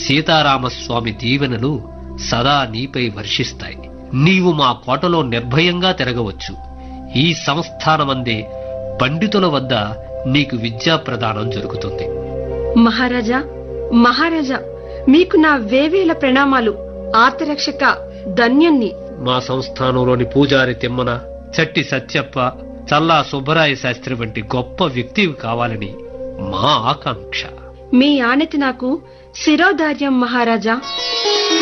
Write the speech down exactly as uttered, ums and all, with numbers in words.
సీతారామస్వామి దీవెనలు సదా నీపై వర్షిస్తాయి. నీవు మా కోటలో నిర్భయంగా తిరగవచ్చు. ఈ సంస్థానమందే పండితుల వద్ద నీకు విద్యా ప్రదానం జరుగుతుంది. మహారాజా మహారాజా మీకు నా వేవేల ప్రణామాలు. ఆర్తరక్షక ధన్యుణ్ణి. మా సంస్థానంలోని పూజారి తిమ్మన, చట్టి సత్యప్ప, చల్లా సుబ్బరాయ శాస్త్రి వంటి గొప్ప వ్యక్తివి కావాలని మా ఆకాంక్ష. మీ ఆనతి నాకు శిరోధార్యం మహారాజా.